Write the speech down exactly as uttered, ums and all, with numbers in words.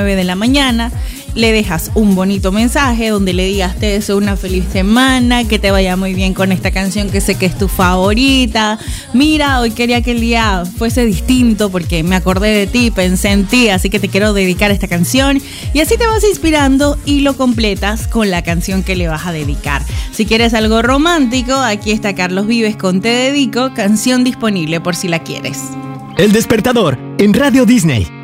nueve de la mañana. Le dejas un bonito mensaje donde le digas: te deseo una feliz semana, que te vaya muy bien con esta canción que sé que es tu favorita. Mira, hoy quería que el día fuese distinto porque me acordé de ti, pensé en ti, así que te quiero dedicar esta canción. Y así te vas inspirando y lo completas con la canción que le vas a dedicar. Si quieres algo romántico, aquí está Carlos Vives con Te Dedico, canción disponible por si la quieres. El Despertador en Radio Disney.